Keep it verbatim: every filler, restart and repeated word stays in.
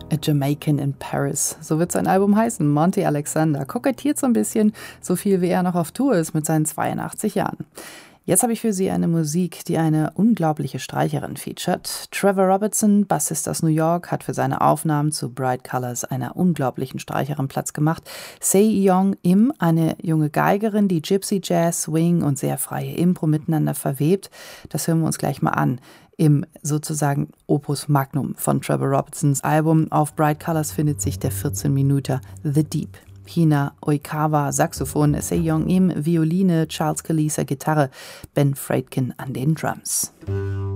A Jamaican in Paris. So wird sein Album heißen. Monty Alexander kokettiert so ein bisschen, so viel wie er noch auf Tour ist mit seinen zweiundachtzig Jahren. Jetzt habe ich für Sie eine Musik, die eine unglaubliche Streicherin featuret. Trevor Robertson, Bassist aus New York, hat für seine Aufnahmen zu Bright Colors einer unglaublichen Streicherin Platz gemacht. Se-Young Im, eine junge Geigerin, die Gypsy Jazz, Swing und sehr freie Impro miteinander verwebt. Das hören wir uns gleich mal an. Im sozusagen Opus Magnum von Trevor Robertsons Album auf Bright Colors findet sich der vierzehn Minuten The Deep. Hina Oikawa, Saxophon, Se-Young Im, Violine, Charles Kalisa, Gitarre, Ben Freitkin an den Drums.